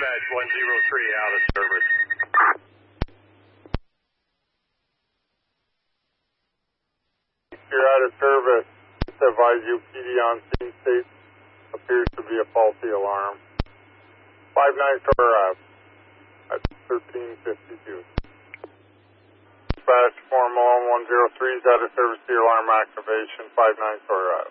Dispatch 103 out of service. You're out of service. To advise you, PD on scene state appears to be a faulty alarm. 59 Star Ave at 1352. Dispatch Form 103 is out of service to your alarm activation, 59 Star Ave.